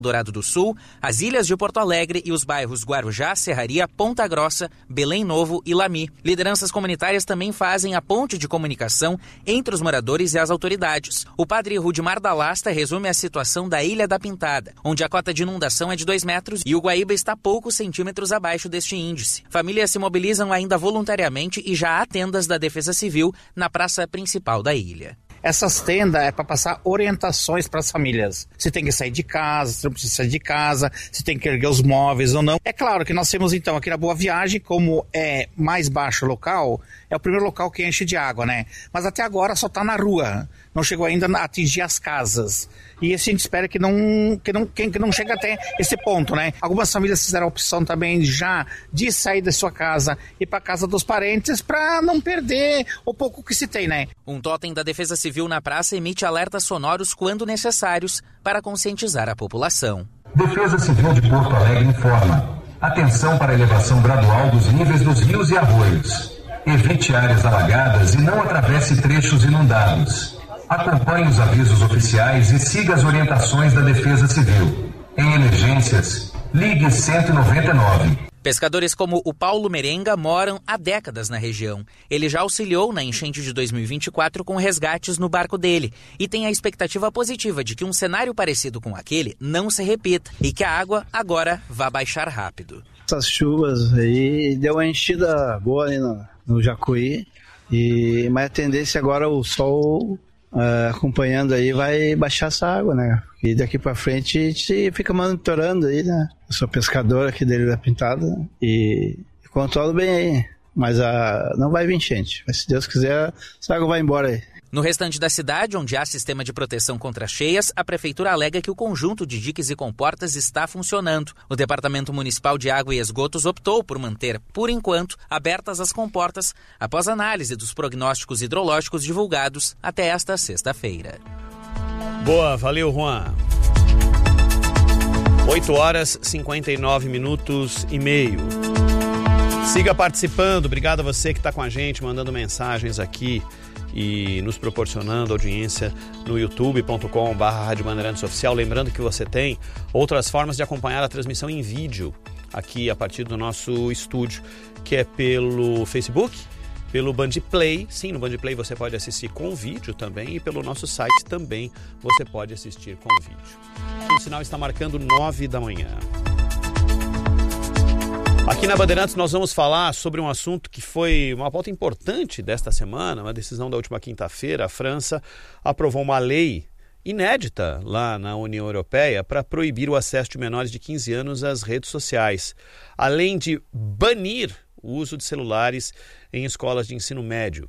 Dourado do Sul, as ilhas de Porto Alegre e os bairros Guarujá, Serraria, Ponta Grossa, Belém Novo e Lami. Lideranças comunitárias também fazem a ponte de comunicação entre os moradores e as autoridades. O padre Rudimar da Lasta resume a situação da Ilha da Pintada, onde a cota de inundação é de 2 metros e o Guaíba está poucos centímetros abaixo deste índice. Famílias se mobilizam ainda voluntariamente e já há tendas da Defesa Civil na praça principal da ilha. Essas tendas é para passar orientações para as famílias. Se tem que sair de casa, se não precisa sair de casa, se tem que erguer os móveis ou não. É claro que nós temos então aqui na Boa Viagem, como é mais baixo o local, é o primeiro local que enche de água, né? Mas até agora só está na rua, não chegou ainda a atingir as casas. E esse a gente espera que não chegue até esse ponto, né? Algumas famílias fizeram a opção também já de sair da sua casa e para a casa dos parentes para não perder o pouco que se tem, né? Um totem da Defesa Civil na praça emite alertas sonoros quando necessários para conscientizar a população. Defesa Civil de Porto Alegre informa: atenção para a elevação gradual dos níveis dos rios e arroios. Evite áreas alagadas e não atravesse trechos inundados. Acompanhe os avisos oficiais e siga as orientações da Defesa Civil. Em emergências, ligue 199. Pescadores como o Paulo Merenga moram há décadas na região. Ele já auxiliou na enchente de 2024 com resgates no barco dele e tem a expectativa positiva de que um cenário parecido com aquele não se repita e que a água agora vá baixar rápido. Essas chuvas aí deu uma enchida boa ali no Jacuí, mas a tendência agora o sol acompanhando aí vai baixar essa água, né? E daqui pra frente a gente fica monitorando aí, né? Eu sou pescador aqui da Ilha da Pintada e controlo bem aí, mas não vai vir enchente. Mas se Deus quiser, essa água vai embora aí. No restante da cidade, onde há sistema de proteção contra cheias, a prefeitura alega que o conjunto de diques e comportas está funcionando. O Departamento Municipal de Água e Esgotos optou por manter, por enquanto, abertas as comportas após análise dos prognósticos hidrológicos divulgados até esta sexta-feira. Boa, valeu, Juan. 8h59 Siga participando, obrigado a você que está com a gente, mandando mensagens aqui e nos proporcionando audiência no youtube.com/Rádio Bandeirantes Oficial. Lembrando que você tem outras formas de acompanhar a transmissão em vídeo aqui a partir do nosso estúdio, que é pelo Facebook, pelo Bandplay. Sim, no Bandplay você pode assistir com vídeo também e pelo nosso site também você pode assistir com vídeo. O sinal está marcando 9h. Aqui na Bandeirantes nós vamos falar sobre um assunto que foi uma pauta importante desta semana, uma decisão da última quinta-feira. A França aprovou uma lei inédita lá na União Europeia para proibir o acesso de menores de 15 anos às redes sociais, além de banir o uso de celulares em escolas de ensino médio.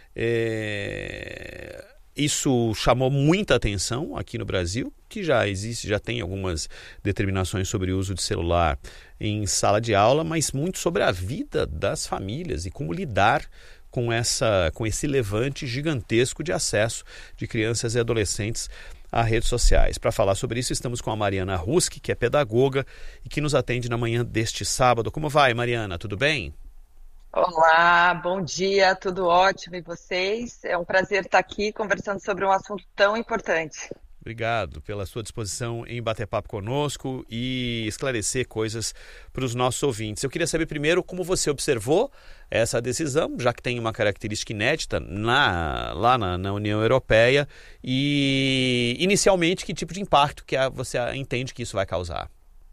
Isso chamou muita atenção aqui no Brasil, que já tem algumas determinações sobre o uso de celular em sala de aula, mas muito sobre a vida das famílias e como lidar com esse levante gigantesco de acesso de crianças e adolescentes a redes sociais. Para falar sobre isso, estamos com a Mariana Ruski, que é pedagoga e que nos atende na manhã deste sábado. Como vai, Mariana? Tudo bem? Olá, bom dia, tudo ótimo, e vocês? É um prazer estar aqui conversando sobre um assunto tão importante. Obrigado pela sua disposição em bater papo conosco e esclarecer coisas para os nossos ouvintes. Eu queria saber primeiro como você observou essa decisão, já que tem uma característica inédita lá na União Europeia, e inicialmente que tipo de impacto que você entende que isso vai causar?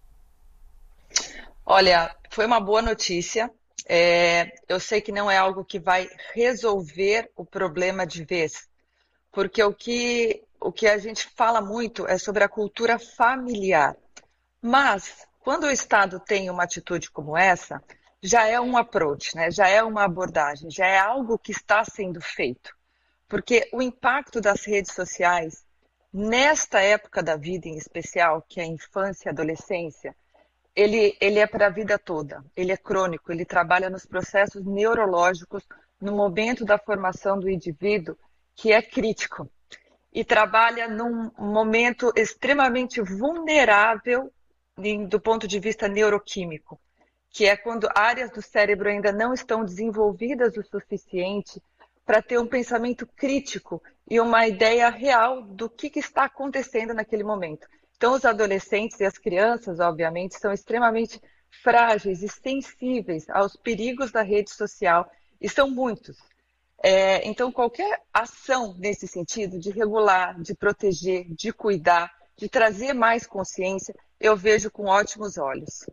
Olha, foi uma boa notícia. Eu sei que não é algo que vai resolver o problema de vez, porque o que a gente fala muito é sobre a cultura familiar. Mas, quando o Estado tem uma atitude como essa, já é um approach, né? Já é uma abordagem, já é algo que está sendo feito. Porque o impacto das redes sociais, nesta época da vida em especial, que é a infância e a adolescência, ele é para a vida toda, ele é crônico, ele trabalha nos processos neurológicos, no momento da formação do indivíduo, que é crítico. E trabalha num momento extremamente vulnerável do ponto de vista neuroquímico, que é quando áreas do cérebro ainda não estão desenvolvidas o suficiente para ter um pensamento crítico e uma ideia real do que está acontecendo naquele momento. Então, Então, os adolescentes e as crianças, obviamente, são extremamente frágeis e sensíveis aos perigos da rede social, e são muitos. Então, qualquer ação nesse sentido, de regular, de proteger, de cuidar, de trazer mais consciência, eu vejo com ótimos olhos.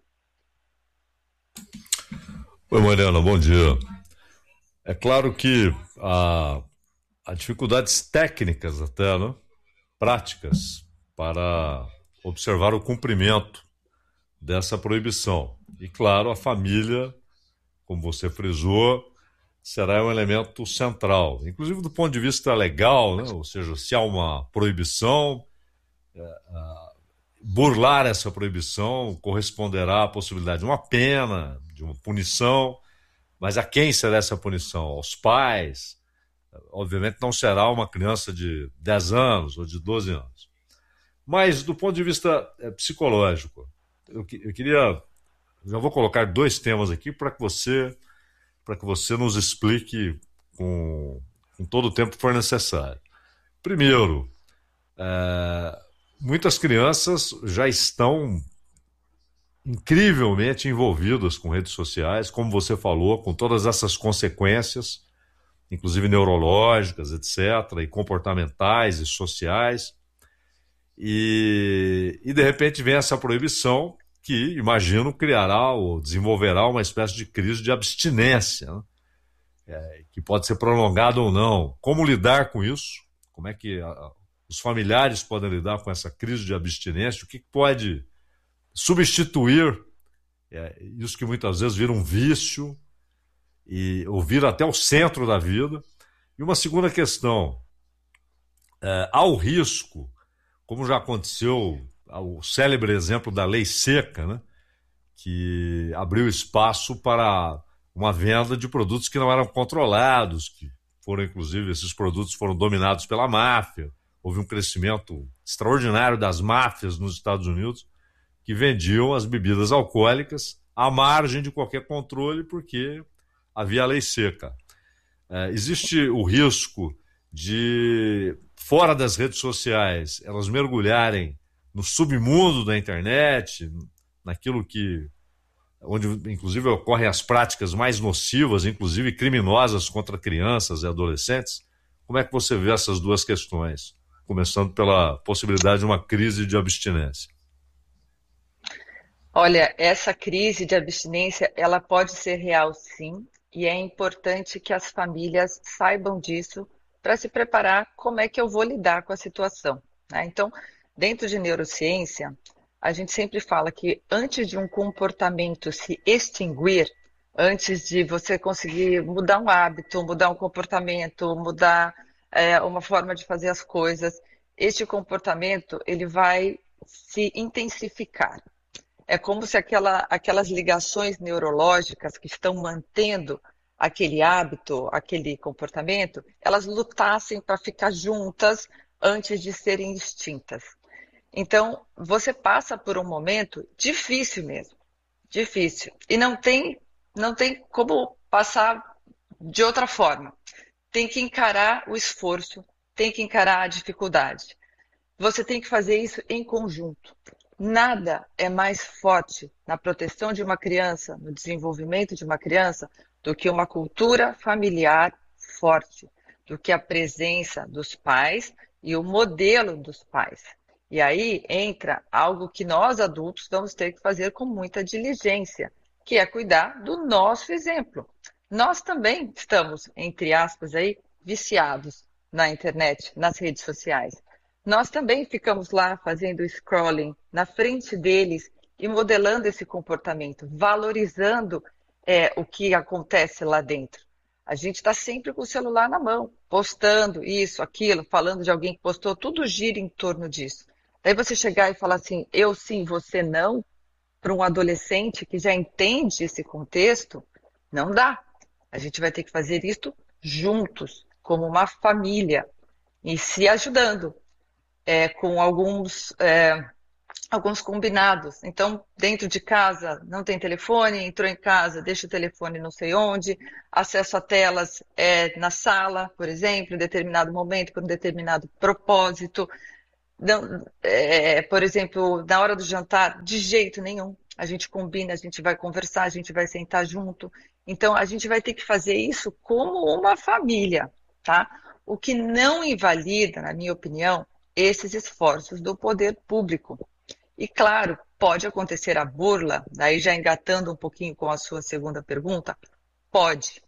Oi, Mariana, bom dia. É claro que há dificuldades técnicas até, né? Práticas, para observar o cumprimento dessa proibição. E, claro, a família, como você frisou, será um elemento central, inclusive do ponto de vista legal, né? Ou seja, se há uma proibição, burlar essa proibição corresponderá à possibilidade de uma pena, de uma punição, mas a quem será essa punição? Aos pais? Obviamente não será uma criança de 10 anos ou de 12 anos. Mas do ponto de vista psicológico, eu queria, já vou colocar 2 temas aqui para que você nos explique com todo o tempo que for necessário. Primeiro, muitas crianças já estão incrivelmente envolvidas com redes sociais, como você falou, com todas essas consequências, inclusive neurológicas, etc., e comportamentais e sociais. E de repente vem essa proibição que, imagino, criará ou desenvolverá uma espécie de crise de abstinência, né? Que pode ser prolongada ou não. Como lidar com isso? Como é que os familiares podem lidar com essa crise de abstinência? O que pode substituir isso que muitas vezes vira um vício ou vira até o centro da vida? E uma segunda questão, há o risco, como já aconteceu, o célebre exemplo da lei seca, né, que abriu espaço para uma venda de produtos que não eram controlados, que foram, inclusive, esses produtos foram dominados pela máfia. Houve um crescimento extraordinário das máfias nos Estados Unidos, que vendiam as bebidas alcoólicas à margem de qualquer controle, porque havia a lei seca. Existe o risco de, fora das redes sociais, elas mergulharem no submundo da internet, naquilo onde inclusive ocorrem as práticas mais nocivas, inclusive criminosas contra crianças e adolescentes. Como é que você vê essas 2 questões? Começando pela possibilidade de uma crise de abstinência. Olha, essa crise de abstinência, ela pode ser real, sim, e é importante que as famílias saibam disso para se preparar como é que eu vou lidar com a situação, né? Então, dentro de neurociência, a gente sempre fala que antes de um comportamento se extinguir, antes de você conseguir mudar um hábito, mudar um comportamento, mudar uma forma de fazer as coisas, este comportamento ele vai se intensificar. É como se aquelas ligações neurológicas que estão mantendo aquele hábito, aquele comportamento, elas lutassem para ficar juntas antes de serem extintas. Então, você passa por um momento difícil mesmo, difícil. E não tem como passar de outra forma. Tem que encarar o esforço, tem que encarar a dificuldade. Você tem que fazer isso em conjunto. Nada é mais forte na proteção de uma criança, no desenvolvimento de uma criança, do que uma cultura familiar forte, do que a presença dos pais e o modelo dos pais. E aí entra algo que nós adultos vamos ter que fazer com muita diligência, que é cuidar do nosso exemplo. Nós também estamos, entre aspas, aí, viciados na internet, nas redes sociais. Nós também ficamos lá fazendo scrolling na frente deles e modelando esse comportamento, valorizando o que acontece lá dentro. A gente está sempre com o celular na mão, postando isso, aquilo, falando de alguém que postou, tudo gira em torno disso. Daí você chegar e falar assim, eu sim, você não, para um adolescente que já entende esse contexto, não dá. A gente vai ter que fazer isso juntos, como uma família, e se ajudando, com alguns combinados. Então, dentro de casa, não tem telefone, entrou em casa, deixa o telefone não sei onde, acesso a telas na sala, por exemplo, em determinado momento, por um determinado propósito. Por exemplo, na hora do jantar, de jeito nenhum. A gente combina, a gente vai conversar, a gente vai sentar junto. Então, a gente vai ter que fazer isso como uma família, tá? O que não invalida, na minha opinião, esses esforços do poder público. E, claro, pode acontecer a burla, daí já engatando um pouquinho com a sua segunda pergunta, pode.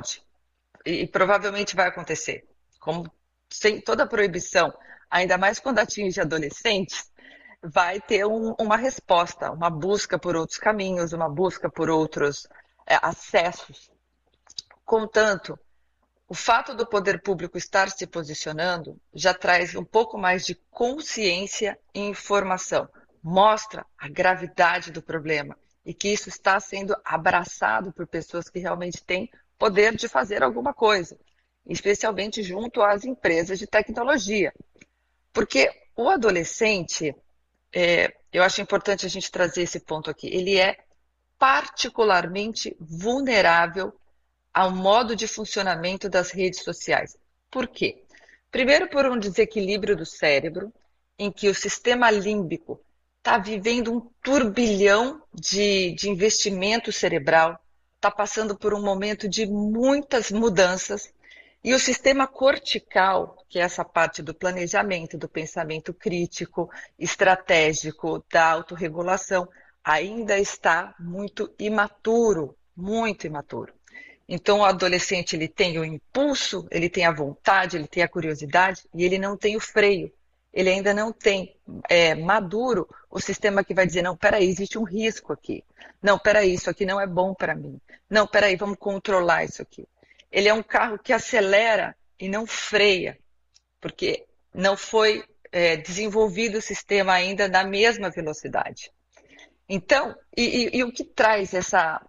E provavelmente vai acontecer. Como sem toda proibição, ainda mais quando atinge adolescentes, vai ter uma resposta, uma busca por outros caminhos, uma busca por outros acessos. Contanto, o fato do poder público estar se posicionando já traz um pouco mais de consciência e informação. Mostra a gravidade do problema e que isso está sendo abraçado por pessoas que realmente têm poder de fazer alguma coisa, especialmente junto às empresas de tecnologia. Porque o adolescente, eu acho importante a gente trazer esse ponto aqui, ele é particularmente vulnerável ao modo de funcionamento das redes sociais. Por quê? Primeiro, por um desequilíbrio do cérebro, em que o sistema límbico está vivendo um turbilhão de investimento cerebral, está passando por um momento de muitas mudanças, e o sistema cortical, que é essa parte do planejamento, do pensamento crítico, estratégico, da autorregulação, ainda está muito imaturo, muito imaturo. Então, o adolescente ele tem o impulso, ele tem a vontade, ele tem a curiosidade e ele não tem o freio. Ele ainda não tem maduro o sistema que vai dizer, não, peraí, existe um risco aqui. Não, peraí, isso aqui não é bom para mim. Não, peraí, vamos controlar isso aqui. Ele é um carro que acelera e não freia, porque não foi desenvolvido o sistema ainda na mesma velocidade. Então, e o que traz essa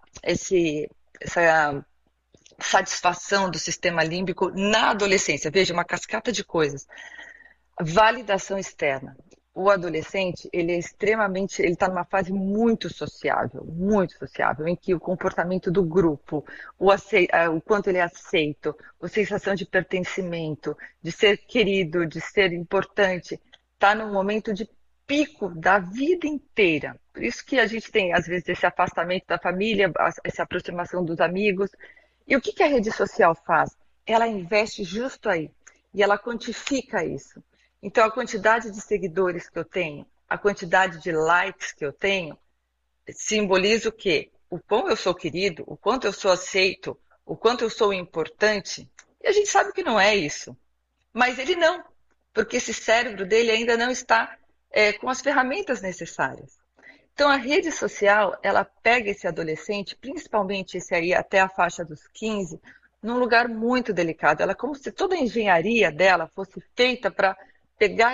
satisfação do sistema límbico na adolescência? Veja, uma cascata de coisas. Validação externa. O adolescente, ele está numa fase muito sociável, em que o comportamento do grupo, o quanto ele é aceito, a sensação de pertencimento, de ser querido, de ser importante, está num momento de pico da vida inteira. Por isso que a gente tem, às vezes, esse afastamento da família, essa aproximação dos amigos. E o que a rede social faz? Ela investe justo aí, e ela quantifica isso. Então, a quantidade de seguidores que eu tenho, a quantidade de likes que eu tenho, simboliza o quê? O quão eu sou querido, o quanto eu sou aceito, o quanto eu sou importante. E a gente sabe que não é isso. Mas ele não, porque esse cérebro dele ainda não está com as ferramentas necessárias. Então, a rede social, ela pega esse adolescente, principalmente esse aí até a faixa dos 15, num lugar muito delicado. Ela é como se toda a engenharia dela fosse feita para pegar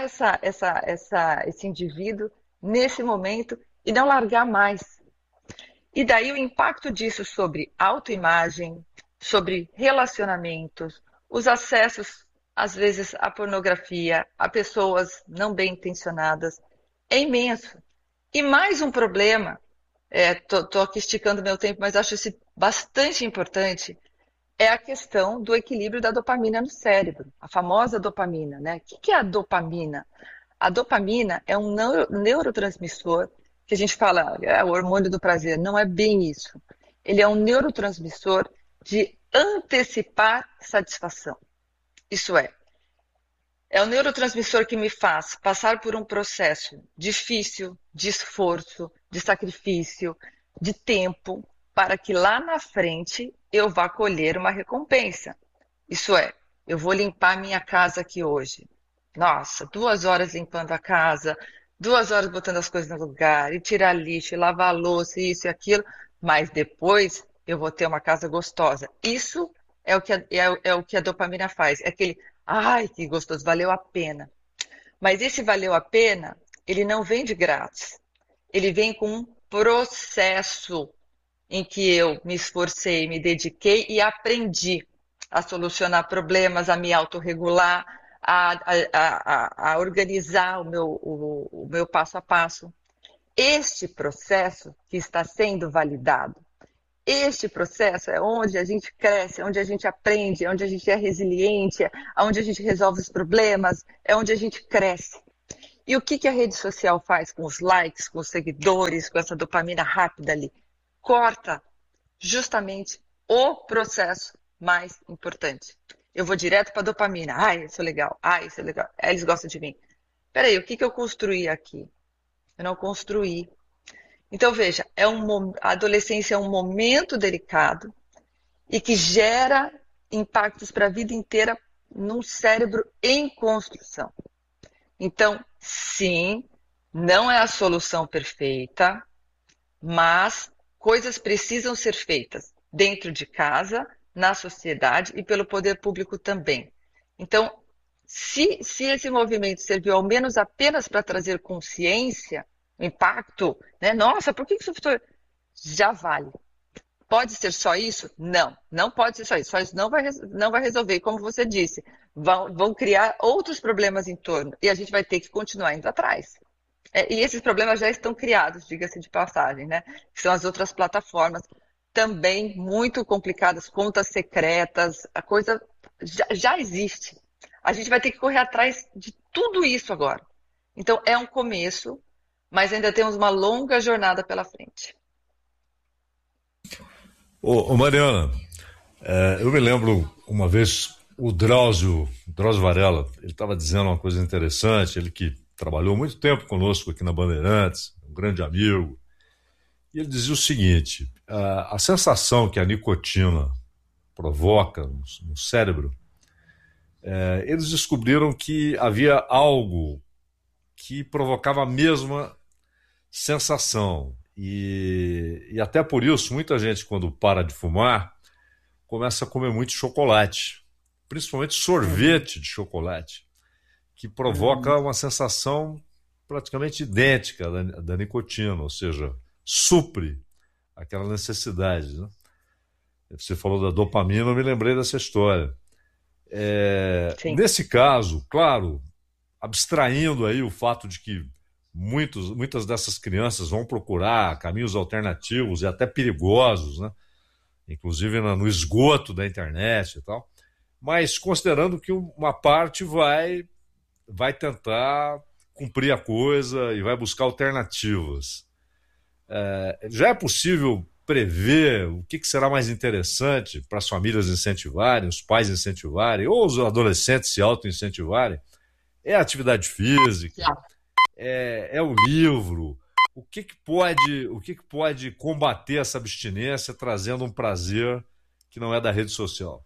esse indivíduo nesse momento e não largar mais. E daí o impacto disso sobre autoimagem, sobre relacionamentos, os acessos, às vezes, à pornografia, a pessoas não bem intencionadas, é imenso. E mais um problema, estou aqui esticando meu tempo, mas acho isso bastante importante, é a questão do equilíbrio da dopamina no cérebro, a famosa dopamina, né? O que é a dopamina? A dopamina é um neurotransmissor que a gente fala, o hormônio do prazer. Não é bem isso. Ele é um neurotransmissor de antecipar satisfação. Isso é o neurotransmissor que me faz passar por um processo difícil, de esforço, de sacrifício, de tempo, para que lá na frente eu vá colher uma recompensa. Isso é, eu vou limpar minha casa aqui hoje. Nossa, 2 horas limpando a casa, 2 horas botando as coisas no lugar, e tirar lixo, e lavar a louça, isso e aquilo, mas depois eu vou ter uma casa gostosa. Isso é o que a dopamina faz. É aquele, ai, que gostoso, valeu a pena. Mas esse valeu a pena, ele não vem de grátis. Ele vem com um processo em que eu me esforcei, me dediquei e aprendi a solucionar problemas, a me autorregular, a organizar o meu passo a passo. Este processo que está sendo validado, este processo é onde a gente cresce, onde a gente aprende, onde a gente é resiliente, onde a gente resolve os problemas, é onde a gente cresce. E o que a rede social faz com os likes, com os seguidores, com essa dopamina rápida ali? Corta justamente o processo mais importante. Eu vou direto para a dopamina. Ai, isso é legal. Ai, isso é legal. Eles gostam de mim. Peraí, o que eu construí aqui? Eu não construí. Então, veja, a adolescência é um momento delicado e que gera impactos para a vida inteira num cérebro em construção. Então, sim, não é a solução perfeita, mas coisas precisam ser feitas dentro de casa, na sociedade e pelo poder público também. Então, se esse movimento serviu ao menos apenas para trazer consciência, impacto, né? Nossa, por que isso já vale? Pode ser só isso? Não pode ser só isso. Só isso não vai resolver. Como você disse, vão criar outros problemas em torno e a gente vai ter que continuar indo atrás. E esses problemas já estão criados, diga-se de passagem, né? Que são as outras plataformas também muito complicadas, contas secretas, a coisa já existe. A gente vai ter que correr atrás de tudo isso agora. Então, é um começo, mas ainda temos uma longa jornada pela frente. Ô Mariana, eu me lembro uma vez o Drauzio Varela, ele estava dizendo uma coisa interessante, ele que trabalhou muito tempo conosco aqui na Bandeirantes, um grande amigo, e ele dizia o seguinte: a sensação que a nicotina provoca no cérebro, eles descobriram que havia algo que provocava a mesma sensação. E até por isso, muita gente, quando para de fumar, começa a comer muito chocolate, principalmente sorvete de chocolate, que provoca uma sensação praticamente idêntica da nicotina, ou seja, supre aquela necessidade, né? Você falou da dopamina, eu me lembrei dessa história. Nesse caso, claro, abstraindo aí o fato de que muitas dessas crianças vão procurar caminhos alternativos e até perigosos, né? Inclusive no esgoto da internet e tal, mas considerando que uma parte vai tentar cumprir a coisa e vai buscar alternativas. Já é possível prever o que será mais interessante para as famílias incentivarem, os pais incentivarem, ou os adolescentes se auto-incentivarem? É a atividade física? É o livro? O que pode combater essa abstinência trazendo um prazer que não é da rede social?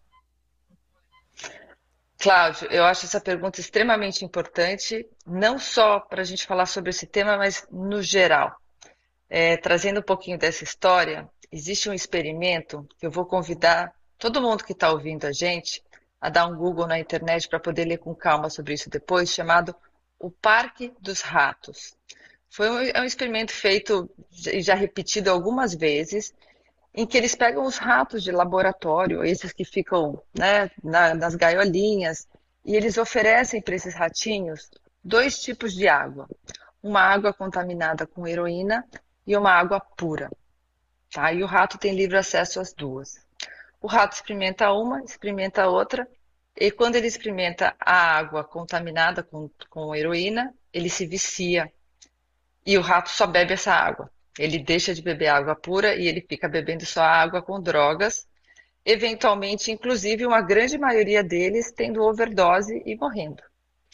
Cláudio, eu acho essa pergunta extremamente importante, não só para a gente falar sobre esse tema, mas no geral. Trazendo um pouquinho dessa história, existe um experimento que eu vou convidar todo mundo que está ouvindo a gente a dar um Google na internet para poder ler com calma sobre isso depois, chamado O Parque dos Ratos. É um experimento feito e já repetido algumas vezes, em que eles pegam os ratos de laboratório, esses que ficam, né, nas gaiolinhas, e eles oferecem para esses ratinhos 2 tipos de água. Uma água contaminada com heroína e uma água pura. Tá? E o rato tem livre acesso às duas. O rato experimenta uma, experimenta a outra, e quando ele experimenta a água contaminada com heroína, ele se vicia. E o rato só bebe essa água. Ele deixa de beber água pura e ele fica bebendo só água com drogas. Eventualmente, inclusive, uma grande maioria deles tendo overdose e morrendo.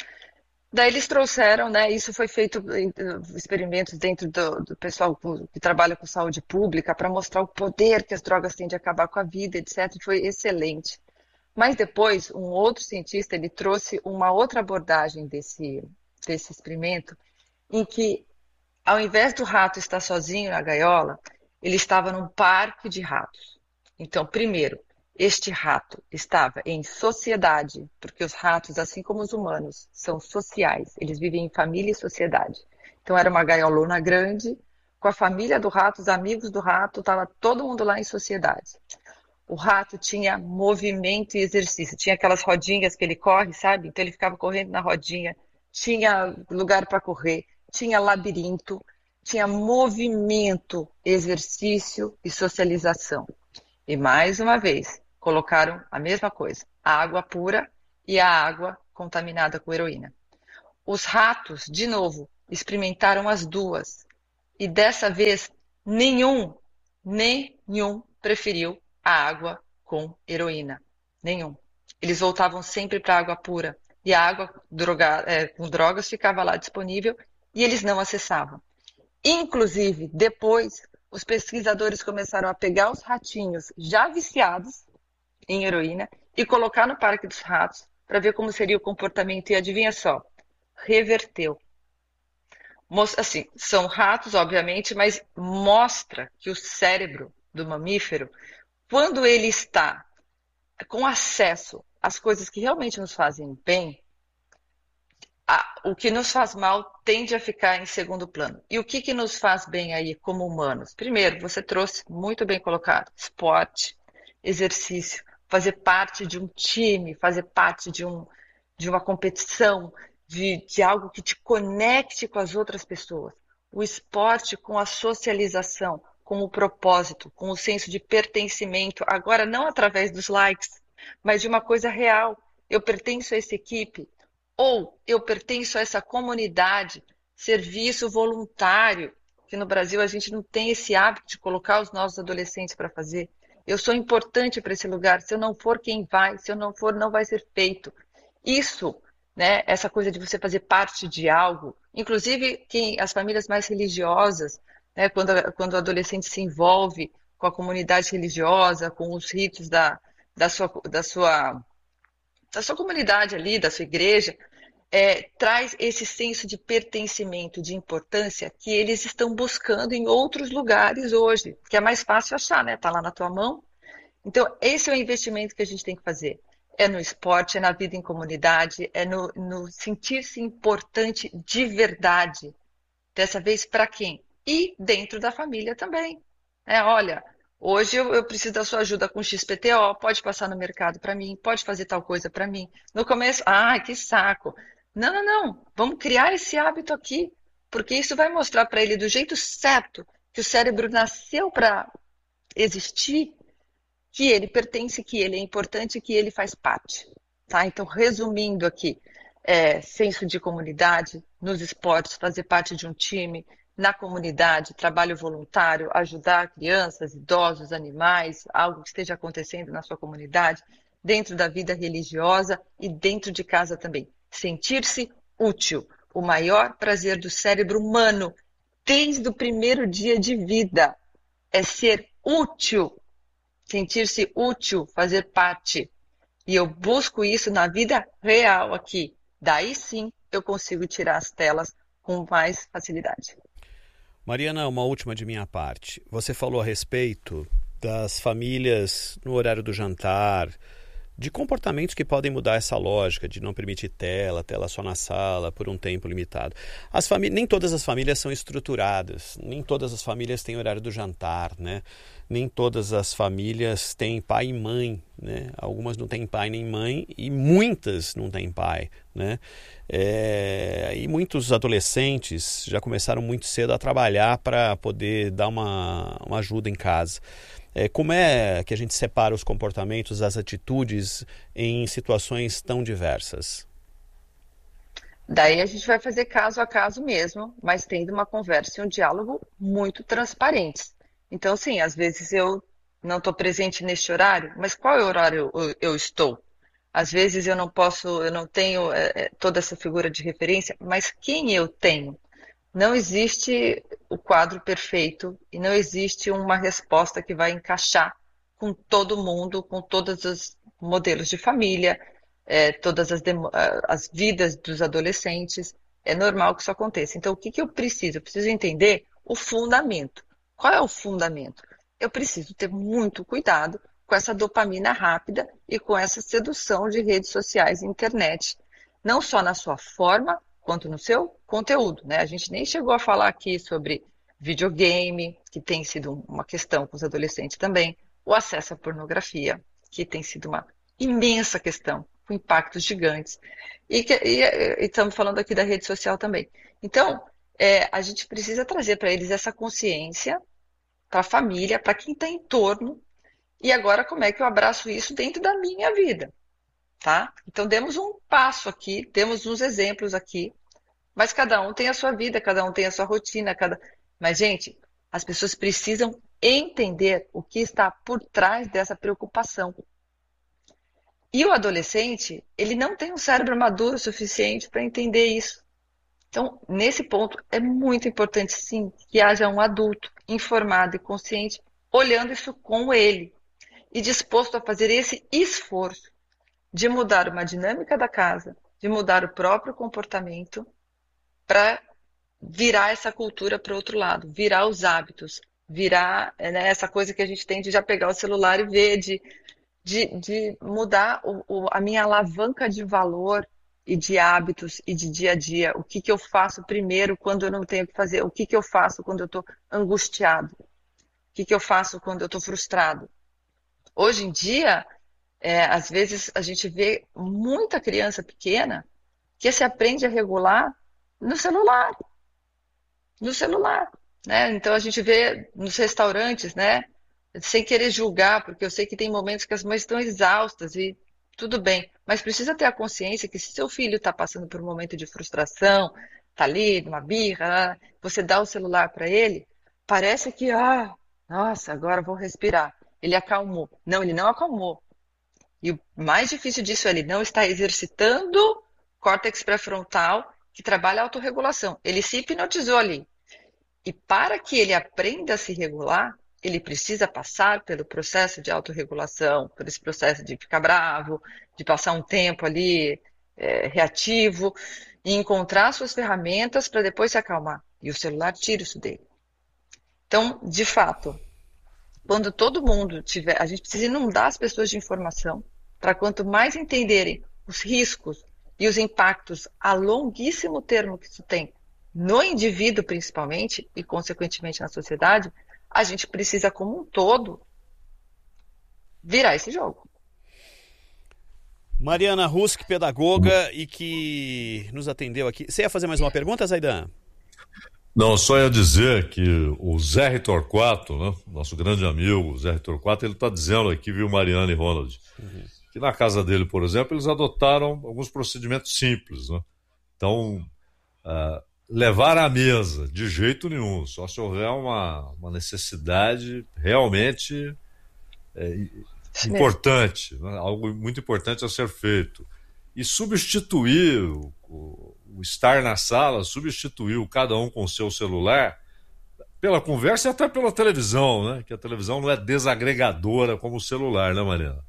Daí eles trouxeram, né? Isso foi feito em experimentos dentro do pessoal que trabalha com saúde pública para mostrar o poder que as drogas têm de acabar com a vida, etc. Foi excelente. Mas depois, um outro cientista, ele trouxe uma outra abordagem desse experimento, em que, ao invés do rato estar sozinho na gaiola, ele estava num parque de ratos. Então, primeiro, este rato estava em sociedade, porque os ratos, assim como os humanos, são sociais. Eles vivem em família e sociedade. Então, era uma gaiolona grande, com a família do rato, os amigos do rato, estava todo mundo lá em sociedade. O rato tinha movimento e exercício. Tinha aquelas rodinhas que ele corre, sabe? Então, ele ficava correndo na rodinha. Tinha lugar para correr. Tinha labirinto. Tinha movimento, exercício e socialização. E, mais uma vez, colocaram a mesma coisa, a água pura e a água contaminada com heroína. Os ratos, de novo, experimentaram as duas. E dessa vez, nenhum preferiu a água com heroína. Nenhum. Eles voltavam sempre para a água pura. E a água com drogas ficava lá disponível e eles não acessavam. Inclusive, depois, os pesquisadores começaram a pegar os ratinhos já viciados em heroína e colocar no Parque dos Ratos para ver como seria o comportamento. E adivinha só, reverteu. Assim, são ratos, obviamente, mas mostra que o cérebro do mamífero, quando ele está com acesso às coisas que realmente nos fazem bem, o que nos faz mal tende a ficar em segundo plano. E o que nos faz bem aí como humanos? Primeiro, você trouxe muito bem colocado, esporte, exercício, fazer parte de um time, fazer parte de uma competição, de algo que te conecte com as outras pessoas. O esporte com a socialização, com o propósito, com o senso de pertencimento, agora não através dos likes, mas de uma coisa real. Eu pertenço a essa equipe, ou eu pertenço a essa comunidade, serviço voluntário, que no Brasil a gente não tem esse hábito de colocar os nossos adolescentes para fazer. Eu sou importante para esse lugar, se eu não for, quem vai? Se eu não for, não vai ser feito. Isso, né, essa coisa de você fazer parte de algo, inclusive as famílias mais religiosas, né, quando o adolescente se envolve com a comunidade religiosa, com os ritos da sua comunidade ali, da sua igreja, traz esse senso de pertencimento, de importância que eles estão buscando em outros lugares hoje, que é mais fácil achar, né? Tá lá na tua mão. Então, esse é o investimento que a gente tem que fazer. É no esporte, é na vida em comunidade, é no sentir-se importante de verdade. Dessa vez, para quem? E dentro da família também. Olha, hoje eu preciso da sua ajuda com XPTO, pode passar no mercado para mim, pode fazer tal coisa para mim. No começo, que saco. Não, vamos criar esse hábito aqui, porque isso vai mostrar para ele do jeito certo que o cérebro nasceu para existir, que ele pertence, que ele é importante, que ele faz parte. Tá? Então, resumindo aqui, senso de comunidade, nos esportes, fazer parte de um time, na comunidade, trabalho voluntário, ajudar crianças, idosos, animais, algo que esteja acontecendo na sua comunidade, dentro da vida religiosa e dentro de casa também. Sentir-se útil, o maior prazer do cérebro humano, desde o primeiro dia de vida, é ser útil, sentir-se útil, fazer parte. E eu busco isso na vida real aqui. Daí sim eu consigo tirar as telas com mais facilidade. Mariana, uma última de minha parte. Você falou a respeito das famílias no horário do jantar, de comportamentos que podem mudar essa lógica de não permitir tela só na sala por um tempo limitado. Nem todas as famílias são estruturadas, nem todas as famílias têm horário do jantar, né? Nem todas as famílias têm pai e mãe, né? Algumas não têm pai nem mãe e muitas não têm pai, né? E muitos adolescentes já começaram muito cedo a trabalhar para poder dar uma ajuda em casa. Como é que a gente separa os comportamentos, as atitudes em situações tão diversas? Daí a gente vai fazer caso a caso mesmo, mas tendo uma conversa e um diálogo muito transparentes. Então, sim, às vezes eu não estou presente neste horário, mas qual horário eu estou? Às vezes eu não tenho toda essa figura de referência, mas quem eu tenho? Não existe o quadro perfeito e não existe uma resposta que vai encaixar com todo mundo, com todos os modelos de família, todas as vidas dos adolescentes. É normal que isso aconteça. Então, o que eu preciso? Eu preciso entender o fundamento. Qual é o fundamento? Eu preciso ter muito cuidado com essa dopamina rápida e com essa sedução de redes sociais e internet. Não só na sua forma, quanto no seu conteúdo, né? A gente nem chegou a falar aqui sobre videogame, que tem sido uma questão com os adolescentes também, o acesso à pornografia, que tem sido uma imensa questão, com impactos gigantes. E estamos falando aqui da rede social também. Então, a gente precisa trazer para eles essa consciência, para a família, para quem está em torno, e agora como é que eu abraço isso dentro da minha vida, tá? Então, demos um passo aqui, temos uns exemplos aqui, Mas cada um tem a sua vida, cada um tem a sua rotina, Mas, gente, as pessoas precisam entender o que está por trás dessa preocupação. E o adolescente, ele não tem um cérebro maduro o suficiente para entender isso. Então, nesse ponto, é muito importante, sim, que haja um adulto informado e consciente, olhando isso com ele e disposto a fazer esse esforço de mudar uma dinâmica da casa, de mudar o próprio comportamento para virar essa cultura para o outro lado, virar os hábitos, virar, né, essa coisa que a gente tem de já pegar o celular e ver, de mudar a minha alavanca de valor e de hábitos e de dia a dia. O que eu faço primeiro quando eu não tenho o que fazer? O que eu faço quando eu estou angustiado? O que eu faço quando eu estou frustrado? Hoje em dia, às vezes a gente vê muita criança pequena que se aprende a regular no celular. No celular, né? Então a gente vê nos restaurantes, né? Sem querer julgar, porque eu sei que tem momentos que as mães estão exaustas e tudo bem, mas precisa ter a consciência que se seu filho está passando por um momento de frustração, está ali, numa birra, você dá o celular para ele, parece que, nossa, agora vou respirar. Ele acalmou. Não, ele não acalmou. E o mais difícil disso é ele não está exercitando o córtex pré-frontal, que trabalha a autorregulação. Ele se hipnotizou ali. E para que ele aprenda a se regular, ele precisa passar pelo processo de autorregulação, por esse processo de ficar bravo, de passar um tempo ali reativo, e encontrar suas ferramentas para depois se acalmar. E o celular tira isso dele. Então, de fato, quando todo mundo tiver... A gente precisa inundar as pessoas de informação, para quanto mais entenderem os riscos e os impactos a longuíssimo termo que isso tem no indivíduo principalmente e consequentemente na sociedade, a gente precisa como um todo virar esse jogo. Mariana Rusk, pedagoga e que nos atendeu aqui. Você ia fazer mais uma pergunta, Zaidan? Não, só ia dizer que o Zé Torquato, né, nosso grande amigo, o Zé Torquato, ele está dizendo aqui, viu, Mariana e Ronald, que na casa dele, por exemplo, eles adotaram alguns procedimentos simples, né? Então, levar à mesa, de jeito nenhum, só se houver uma necessidade realmente importante, né? Algo muito importante a ser feito. E substituir o estar na sala, substituir o cada um com o seu celular pela conversa e até pela televisão, né? Que a televisão não é desagregadora como o celular, né, Mariana?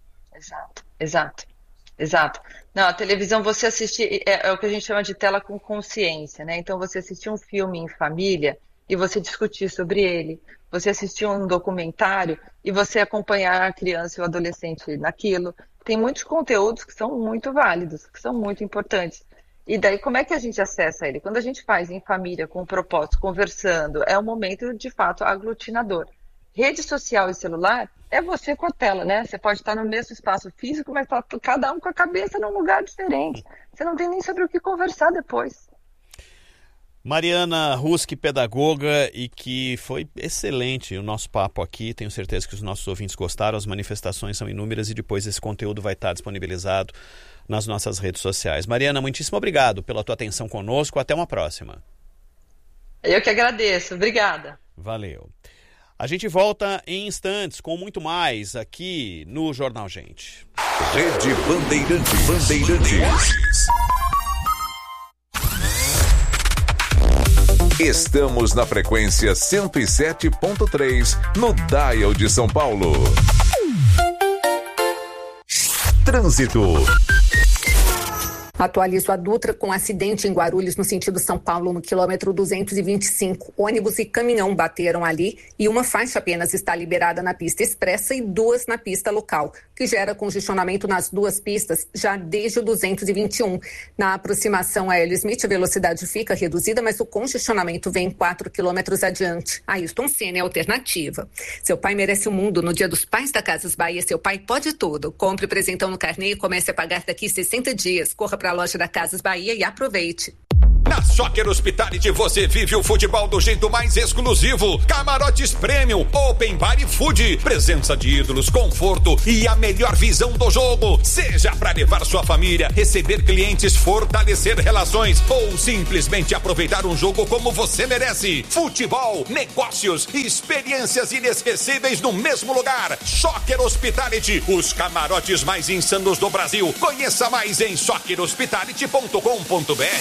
Exato. Não, a televisão você assiste, é o que a gente chama de tela com consciência, né? Então você assistir um filme em família e você discutir sobre ele, você assistir um documentário e você acompanhar a criança e o adolescente naquilo. Tem muitos conteúdos que são muito válidos, que são muito importantes. E daí como é que a gente acessa ele? Quando a gente faz em família, com um propósito, conversando, é um momento de fato aglutinador. Rede social e celular é você com a tela, né? Você pode estar no mesmo espaço físico, mas tá cada um com a cabeça num lugar diferente. Você não tem nem sobre o que conversar depois. Mariana Rusk, pedagoga, e que foi excelente o nosso papo aqui. Tenho certeza que os nossos ouvintes gostaram. As manifestações são inúmeras e depois esse conteúdo vai estar disponibilizado nas nossas redes sociais. Mariana, muitíssimo obrigado pela tua atenção conosco. Até uma próxima. Eu que agradeço. Obrigada. Valeu. A gente volta em instantes com muito mais aqui no Jornal Gente. Rede Bandeirantes. Estamos na frequência 107.3 no Dial de São Paulo. Trânsito. Atualizo a Dutra com acidente em Guarulhos, no sentido São Paulo, no quilômetro 225. Ônibus e caminhão bateram ali e uma faixa apenas está liberada na pista expressa e 2 na pista local, que gera congestionamento nas 2 pistas já desde o 221. Na aproximação a Hélio Smith, a velocidade fica reduzida, mas o congestionamento vem 4 quilômetros adiante. Ailton Senna é alternativa. Seu pai merece o mundo. No Dia dos Pais da Casas Bahia, seu pai pode tudo. Compre presentão no carnê e comece a pagar daqui 60 dias. Corra para a loja da Casas Bahia e aproveite. Na Soccer Hospitality você vive o futebol do jeito mais exclusivo. Camarotes Premium, Open Bar e Food, presença de ídolos, conforto e a melhor visão do jogo. Seja para levar sua família, receber clientes, fortalecer relações ou simplesmente aproveitar um jogo como você merece. Futebol, negócios e experiências inesquecíveis no mesmo lugar. Soccer Hospitality, os camarotes mais insanos do Brasil. Conheça mais em soccerhospitality.com.br.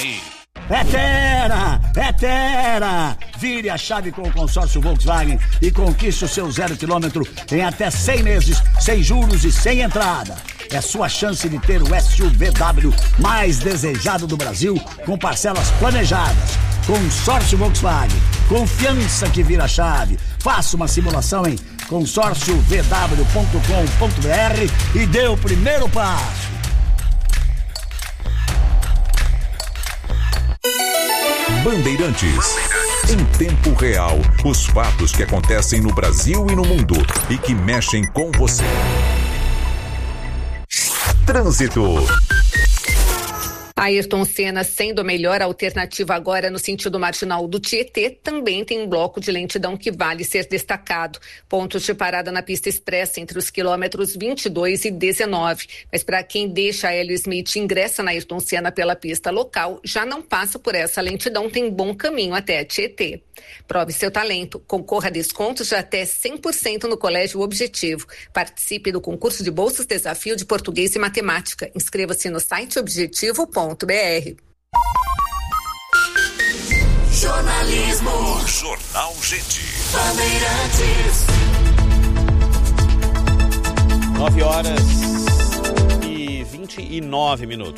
É Tera! Vire a chave com o consórcio Volkswagen e conquiste o seu 0 km em até 100 meses, sem juros e sem entrada. É sua chance de ter o SUVW mais desejado do Brasil, com parcelas planejadas. Consórcio Volkswagen, confiança que vira chave. Faça uma simulação em consórciovw.com.br e dê o primeiro passo. Bandeirantes. Em tempo real, os fatos que acontecem no Brasil e no mundo e que mexem com você. Trânsito. Ayrton Senna, sendo a melhor alternativa agora no sentido marginal do Tietê, também tem um bloco de lentidão que vale ser destacado. Pontos de parada na pista expressa entre os quilômetros 22 e 19. Mas para quem deixa Hélio Smith e ingressa na Ayrton Senna pela pista local, já não passa por essa lentidão, tem bom caminho até a Tietê. Prove seu talento, concorra a descontos de até 100% no Colégio Objetivo. Participe do concurso de bolsas Desafio de Português e Matemática. Inscreva-se no site objetivo.br. Jornalismo. Jornal Gente. Bandeirantes. 9h29.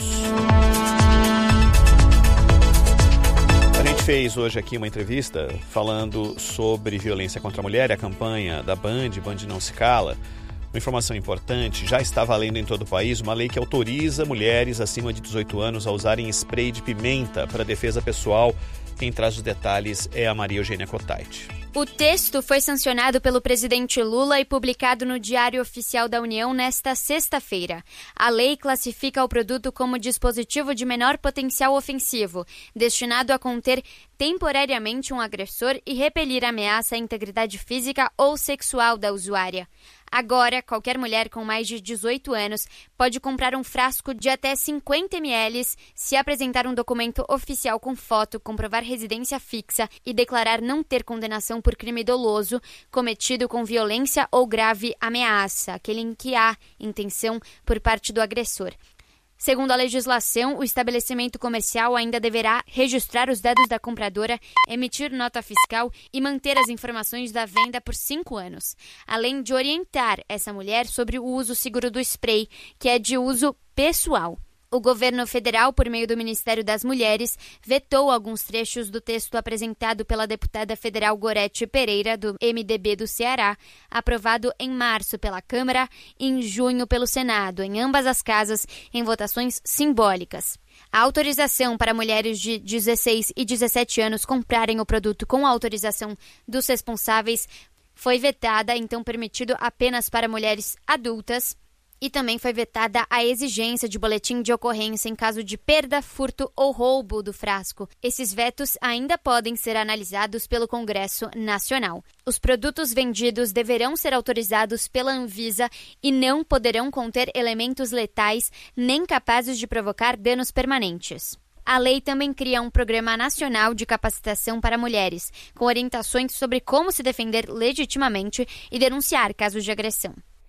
A gente fez hoje aqui uma entrevista falando sobre violência contra a mulher e a campanha da Band Não Se Cala. Uma informação importante, já está valendo em todo o país uma lei que autoriza mulheres acima de 18 anos a usarem spray de pimenta para defesa pessoal. Quem traz os detalhes é a Maria Eugênia Cotait. O texto foi sancionado pelo presidente Lula e publicado no Diário Oficial da União nesta sexta-feira. A lei classifica o produto como dispositivo de menor potencial ofensivo, destinado a conter temporariamente um agressor e repelir a ameaça à integridade física ou sexual da usuária. Agora, qualquer mulher com mais de 18 anos pode comprar um frasco de até 50 ml se apresentar um documento oficial com foto, comprovar residência fixa e declarar não ter condenação por crime doloso cometido com violência ou grave ameaça, aquele em que há intenção por parte do agressor. Segundo a legislação, o estabelecimento comercial ainda deverá registrar os dados da compradora, emitir nota fiscal e manter as informações da venda por 5 anos, além de orientar essa mulher sobre o uso seguro do spray, que é de uso pessoal. O governo federal, por meio do Ministério das Mulheres, vetou alguns trechos do texto apresentado pela deputada federal Gorete Pereira, do MDB do Ceará, aprovado em março pela Câmara e em junho pelo Senado, em ambas as casas, em votações simbólicas. A autorização para mulheres de 16 e 17 anos comprarem o produto com a autorização dos responsáveis foi vetada, então permitido apenas para mulheres adultas. E também foi vetada a exigência de boletim de ocorrência em caso de perda, furto ou roubo do frasco. Esses vetos ainda podem ser analisados pelo Congresso Nacional. Os produtos vendidos deverão ser autorizados pela Anvisa e não poderão conter elementos letais nem capazes de provocar danos permanentes. A lei também cria um programa nacional de capacitação para mulheres, com orientações sobre como se defender legitimamente e denunciar casos de agressão.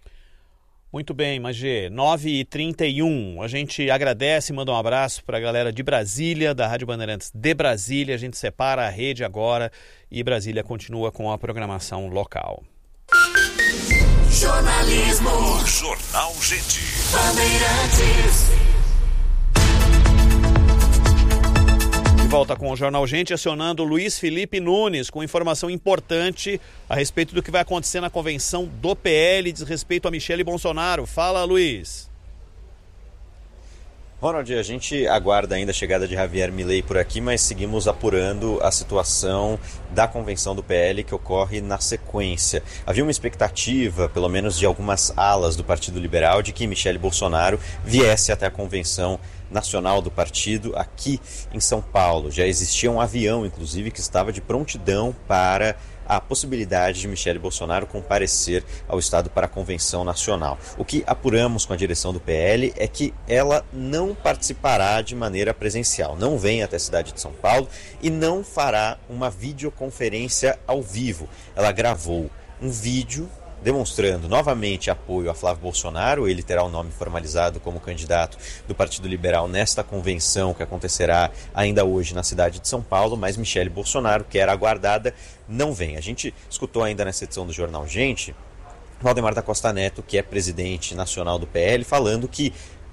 Muito bem, Magê, 9h31, a gente agradece e manda um abraço para a galera de Brasília, da Rádio Bandeirantes de Brasília. A gente separa a rede agora e Brasília continua com a programação local. Jornalismo. Jornal Gente. Bandeirantes. De volta com o Jornal Gente, acionando Luiz Felipe Nunes com informação importante a respeito do que vai acontecer na convenção do PL, diz respeito a Michele Bolsonaro. Fala, Luiz. Ronald, a gente aguarda ainda a chegada de Javier Milei por aqui, mas seguimos apurando a situação da convenção do PL que ocorre na sequência. Havia uma expectativa, pelo menos de algumas alas do Partido Liberal, de que Michele Bolsonaro viesse até a convenção nacional do partido aqui em São Paulo. Já existia um avião, inclusive, que estava de prontidão para a possibilidade de Michele Bolsonaro comparecer ao Estado para a Convenção Nacional. O que apuramos com a direção do PL é que ela não participará de maneira presencial, não vem até a cidade de São Paulo e não fará uma videoconferência ao vivo. Ela gravou um vídeo demonstrando novamente apoio a Flávio Bolsonaro. Ele terá o nome formalizado como candidato do Partido Liberal nesta convenção que acontecerá ainda hoje na cidade de São Paulo, mas Michele Bolsonaro, que era aguardada, não vem. A gente escutou ainda nessa edição do Jornal Gente Valdemar da Costa Neto, que é presidente nacional do PL, falando que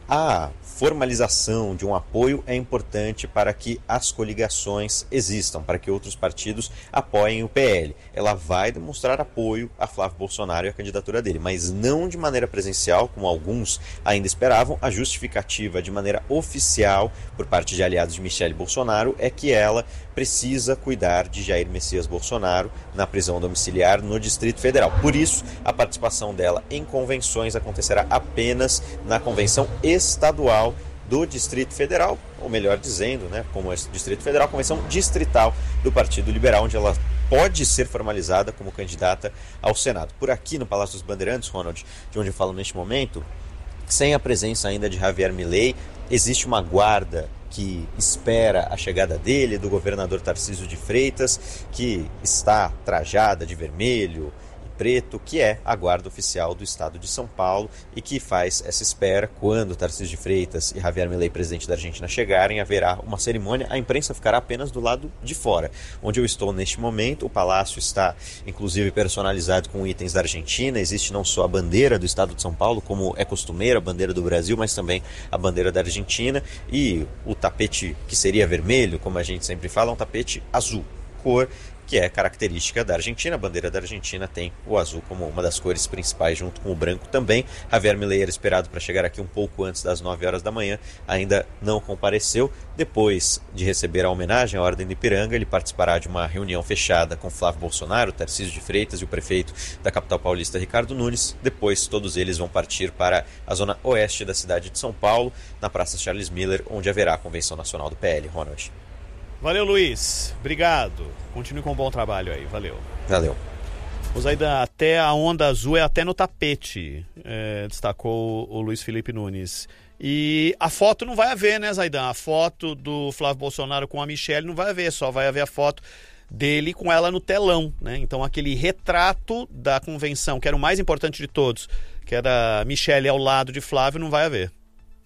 a formalização de um apoio é importante para que as coligações existam, para que outros partidos apoiem o PL. Ela vai demonstrar apoio a Flávio Bolsonaro e a candidatura dele, mas não de maneira presencial, como alguns ainda esperavam. A justificativa de maneira oficial por parte de aliados de Michele Bolsonaro é que ela precisa cuidar de Jair Messias Bolsonaro na prisão domiciliar no Distrito Federal. Por isso, a participação dela em convenções acontecerá apenas na convenção estadual do Distrito Federal, ou melhor dizendo, como é Distrito Federal, convenção distrital do Partido Liberal, onde ela pode ser formalizada como candidata ao Senado. Por aqui no Palácio dos Bandeirantes, Ronald, de onde eu falo neste momento, sem a presença ainda de Javier Milei, existe uma guarda que espera a chegada dele, do governador Tarcísio de Freitas, que está trajada de vermelho e preto, que é a guarda oficial do estado de São Paulo e que faz essa espera. Quando Tarcísio de Freitas e Javier Milei, presidente da Argentina, chegarem, haverá uma cerimônia. A imprensa ficará apenas do lado de fora. Onde eu estou neste momento, o palácio está inclusive personalizado com itens da Argentina. Existe não só a bandeira do estado de São Paulo, como é costumeiro, a bandeira do Brasil, mas também a bandeira da Argentina, e o tapete que seria vermelho, como a gente sempre fala, é um tapete azul, cor que é característica da Argentina. A bandeira da Argentina tem o azul como uma das cores principais, junto com o branco também. Javier Milei era esperado para chegar aqui um pouco antes das 9 horas da manhã, ainda não compareceu. Depois de receber a homenagem à Ordem do Ipiranga, ele participará de uma reunião fechada com Flávio Bolsonaro, Tarcísio de Freitas e o prefeito da capital paulista, Ricardo Nunes. Depois, todos eles vão partir para a zona oeste da cidade de São Paulo, na Praça Charles Miller, onde haverá a Convenção Nacional do PL. Ronald. Valeu, Luiz. Obrigado. Continue com um bom trabalho aí. Valeu. Valeu. O Zaidan, até a onda azul é até no tapete, destacou o Luiz Felipe Nunes. E a foto não vai haver, né, Zaidan? A foto do Flávio Bolsonaro com a Michele não vai haver, só vai haver a foto dele com ela no telão, né? Então aquele retrato da convenção, que era o mais importante de todos, que era a Michele ao lado de Flávio, não vai haver.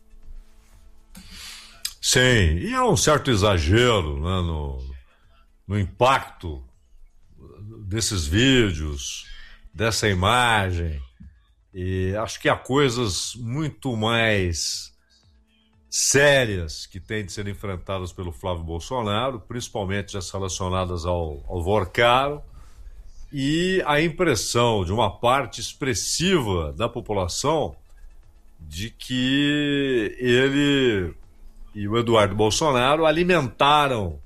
Sim, e há um certo exagero, né, no impacto desses vídeos, dessa imagem, e acho que há coisas muito mais sérias que têm de ser enfrentadas pelo Flávio Bolsonaro, principalmente as relacionadas ao Vorcaro, e a impressão de uma parte expressiva da população de que ele e o Eduardo Bolsonaro alimentaram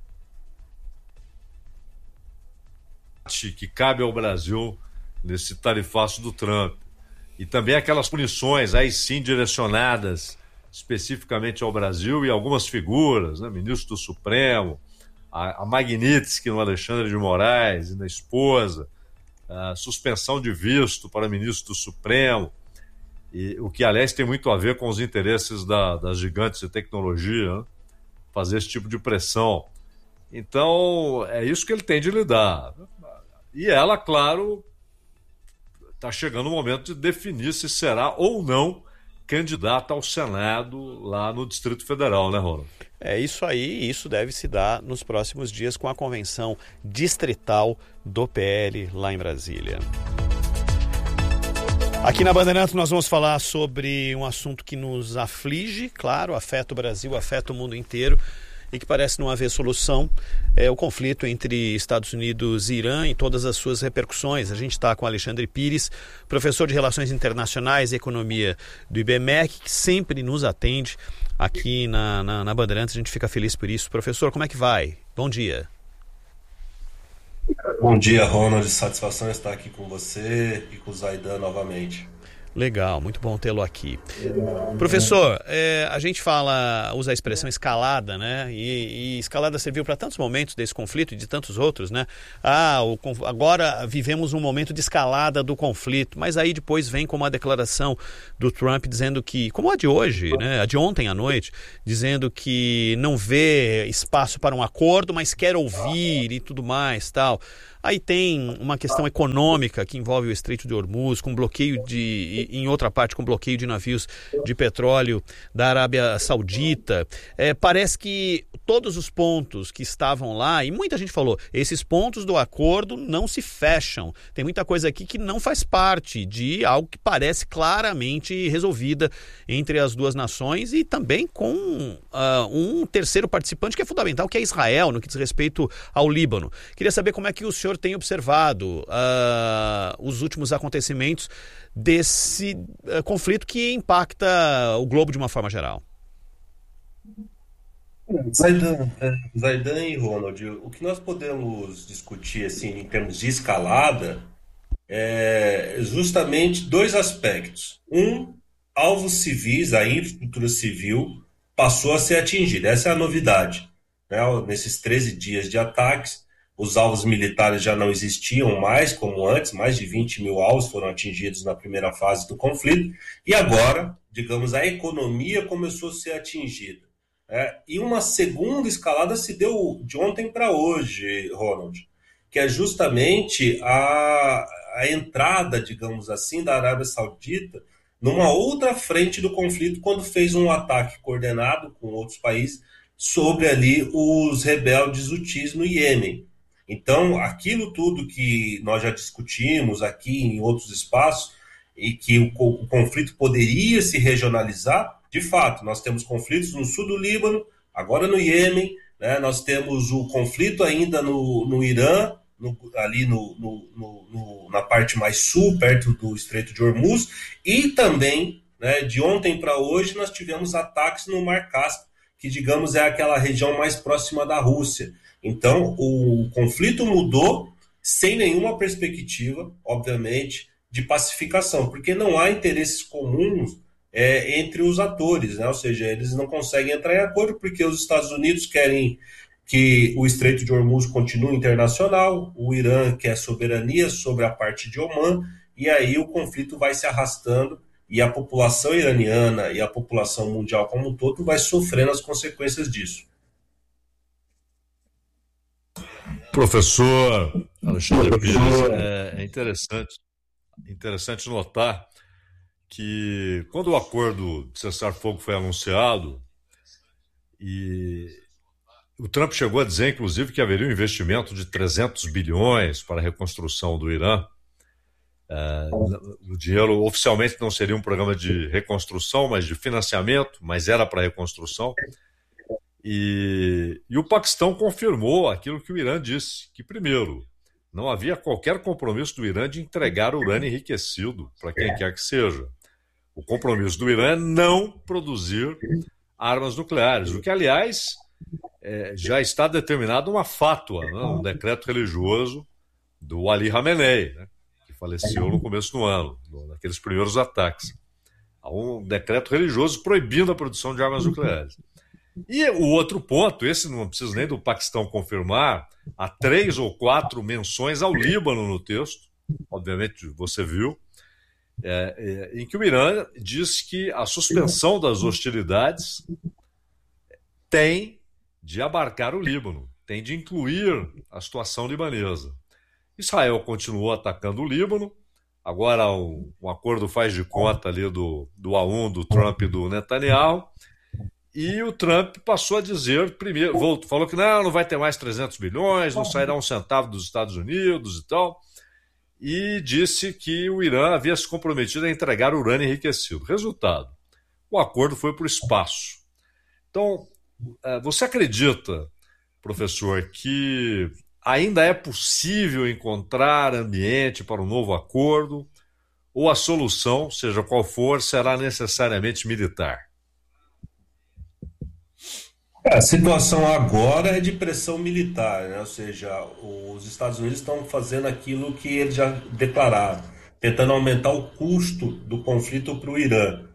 que cabe ao Brasil nesse tarifaço do Trump. E também aquelas punições, aí sim direcionadas especificamente ao Brasil e algumas figuras, né? Ministro do Supremo, a Magnitsky no Alexandre de Moraes e na esposa, a suspensão de visto para ministro do Supremo, e o que, aliás, tem muito a ver com os interesses das gigantes de tecnologia, né? Fazer esse tipo de pressão. Então, é isso que ele tem de lidar. E ela, claro, está chegando o momento de definir se será ou não candidata ao Senado lá no Distrito Federal, né, Ronald? É isso aí, isso deve se dar nos próximos dias com a convenção distrital do PL lá em Brasília. Aqui na Bandeirantes nós vamos falar sobre um assunto que nos aflige, claro, afeta o Brasil, afeta o mundo inteiro. e que parece não haver solução, é o conflito entre Estados Unidos e Irã e todas as suas repercussões. A gente está com Alexandre Pires, professor de Relações Internacionais e Economia do IBMEC, que sempre nos atende aqui na Bandeirantes. A gente fica feliz por isso. Professor, como é que vai? Bom dia. Bom dia, Ronald. Satisfação estar aqui com você e com o Zaidan novamente. Legal, muito bom tê-lo aqui. Professor, a gente usa a expressão escalada, né? E escalada serviu para tantos momentos desse conflito e de tantos outros, né? Agora vivemos um momento de escalada do conflito, mas aí depois vem com uma declaração do Trump dizendo que, como a de hoje, né? A de ontem à noite, dizendo que não vê espaço para um acordo, mas quer ouvir e tudo mais, tal. Aí tem uma questão econômica que envolve o Estreito de Hormuz, com bloqueio em outra parte, com bloqueio de navios de petróleo da Arábia Saudita. Parece que todos os pontos que estavam lá, e muita gente falou, esses pontos do acordo não se fecham. Tem muita coisa aqui que não faz parte de algo que parece claramente resolvida entre as duas nações e também com um terceiro participante que é fundamental, que é Israel, no que diz respeito ao Líbano. Queria saber como é que o senhor tem observado os últimos acontecimentos desse conflito que impacta o globo de uma forma geral. Zaidan e Ronald, o que nós podemos discutir assim, em termos de escalada é justamente dois aspectos. Alvos civis, a infraestrutura civil passou a ser atingida. Essa é a novidade, né? Nesses 13 dias de ataques, os alvos militares já não existiam mais como antes, mais de 20 mil alvos foram atingidos na primeira fase do conflito, e agora, digamos, a economia começou a ser atingida. E uma segunda escalada se deu de ontem para hoje, Ronald, que é justamente a entrada, digamos assim, da Arábia Saudita numa outra frente do conflito, quando fez um ataque coordenado com outros países sobre ali os rebeldes hutis no Iêmen. Então, aquilo tudo que nós já discutimos aqui em outros espaços e que o conflito poderia se regionalizar, de fato, nós temos conflitos no sul do Líbano, agora no Iêmen, né? Nós temos o conflito ainda no Irã, ali na parte mais sul, perto do Estreito de Hormuz, e também, né, de ontem para hoje, nós tivemos ataques no Mar Cáspio, que, digamos, é aquela região mais próxima da Rússia. Então, o conflito mudou sem nenhuma perspectiva, obviamente, de pacificação, porque não há interesses comuns entre os atores, né? Ou seja, eles não conseguem entrar em acordo porque os Estados Unidos querem que o Estreito de Hormuz continue internacional, o Irã quer soberania sobre a parte de Omã, e aí o conflito vai se arrastando e a população iraniana e a população mundial como um todo vai sofrendo as consequências disso. Professor Alexandre Pires, é interessante notar que quando o acordo de cessar-fogo foi anunciado, e o Trump chegou a dizer, inclusive, que haveria um investimento de 300 bilhões para a reconstrução do Irã. O dinheiro oficialmente não seria um programa de reconstrução, mas de financiamento, mas era para reconstrução. E o Paquistão confirmou aquilo que o Irã disse, que, primeiro, não havia qualquer compromisso do Irã de entregar urânio enriquecido para quem quer que seja. O compromisso do Irã é não produzir armas nucleares, o que, aliás, já está determinado uma fátua, né, um decreto religioso do Ali Khamenei, né, que faleceu no começo do ano, naqueles primeiros ataques. Há um decreto religioso proibindo a produção de armas nucleares. E o outro ponto, esse não precisa nem do Paquistão confirmar, há 3 ou 4 menções ao Líbano no texto, obviamente você viu, em que o Irã diz que a suspensão das hostilidades tem de abarcar o Líbano, tem de incluir a situação libanesa. Israel continuou atacando o Líbano, agora um acordo faz de conta ali do A1, do Trump e do Netanyahu, e o Trump passou a dizer, primeiro, falou que não vai ter mais 300 bilhões, não sairá um centavo dos Estados Unidos e tal, e disse que o Irã havia se comprometido a entregar urânio enriquecido. Resultado, o acordo foi para o espaço. Então, Você acredita, professor, que ainda é possível encontrar ambiente para um novo acordo, ou a solução, seja qual for, será necessariamente militar? A situação agora é de pressão militar, né? Ou seja, os Estados Unidos estão fazendo aquilo que eles já declararam, tentando aumentar o custo do conflito para o Irã.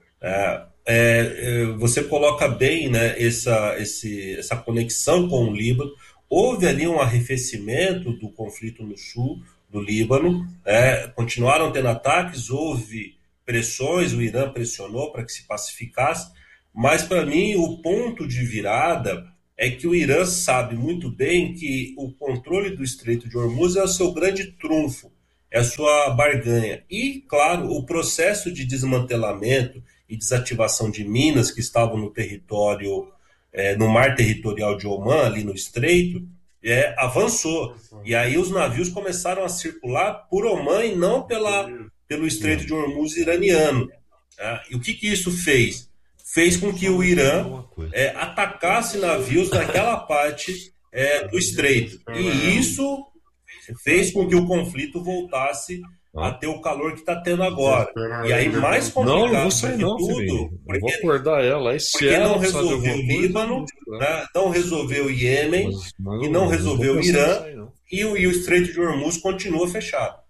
Você coloca bem, né, essa conexão com o Líbano. Houve ali um arrefecimento do conflito no sul do Líbano, continuaram tendo ataques, houve pressões, o Irã pressionou para que se pacificasse, mas para mim o ponto de virada é que o Irã sabe muito bem que o controle do Estreito de Hormuz é o seu grande trunfo, é a sua barganha. E, claro, o processo de desmantelamento e desativação de minas que estavam no território, no mar territorial de Omã, ali no Estreito, avançou. E aí os navios começaram a circular por Omã e não pelo Estreito de Hormuz iraniano. E o que isso fez? Fez com que o Irã atacasse navios naquela parte do Estreito. E isso fez com que o conflito voltasse a ter o calor que está tendo agora. E aí, mais complicado tudo, porque vou acordar ela. Porque não resolveu o Líbano, não resolveu o Iêmen, e não resolveu o Irã, e o Estreito de Hormuz continua fechado.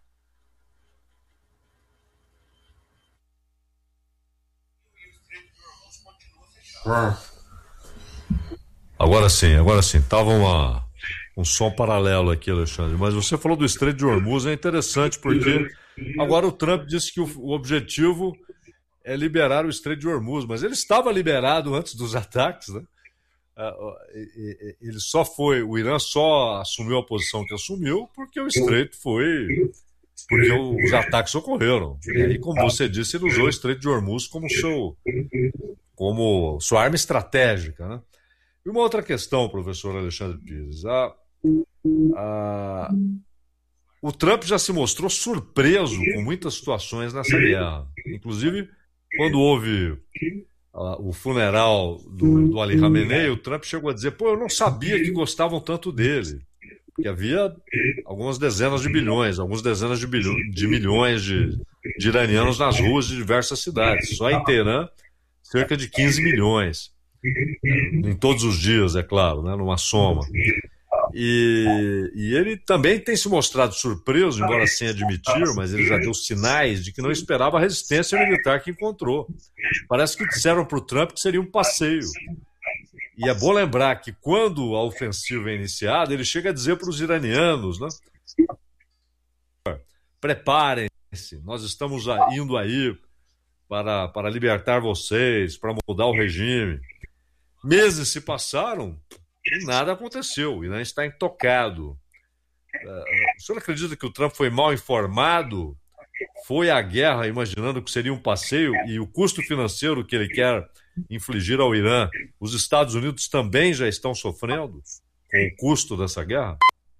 Agora sim. Tava um som paralelo aqui, Alexandre. Mas você falou do Estreito de Hormuz, é interessante, porque agora o Trump disse que o objetivo é liberar o Estreito de Hormuz, mas ele estava liberado antes dos ataques, né? O Irã só assumiu a posição que assumiu porque o Estreito porque os ataques ocorreram. E aí, como você disse, ele usou o Estreito de Hormuz como sua arma estratégica, né? E uma outra questão, professor Alexandre Pires. O Trump já se mostrou surpreso com muitas situações nessa guerra. Inclusive, quando houve o funeral do Ali Khamenei, o Trump chegou a dizer: eu não sabia que gostavam tanto dele. Porque havia algumas dezenas de bilhões, de milhões de iranianos nas ruas de diversas cidades. Só em Teherã, cerca de 15 milhões. Em todos os dias, é claro, né, numa soma. E ele também tem se mostrado surpreso, embora sem admitir, mas ele já deu sinais de que não esperava a resistência militar que encontrou. Parece que disseram para o Trump que seria um passeio. E é bom lembrar que quando a ofensiva é iniciada, ele chega a dizer para os iranianos, né, preparem-se, nós estamos indo aí para libertar vocês, para mudar o regime. Meses se passaram e nada aconteceu. O Irã está intocado. O senhor acredita que o Trump foi mal informado? Foi à guerra imaginando que seria um passeio e o custo financeiro que ele quer infligir ao Irã, os Estados Unidos também já estão sofrendo com o custo dessa guerra?